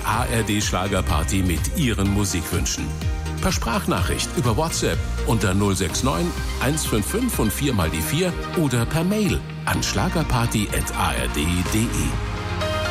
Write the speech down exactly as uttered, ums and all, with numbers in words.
der A R D Schlagerparty mit Ihren Musikwünschen. Per Sprachnachricht über WhatsApp unter null sechs neun eins fünf fünf und vier mal die vier oder per Mail an schlagerparty at a r d punkt d e.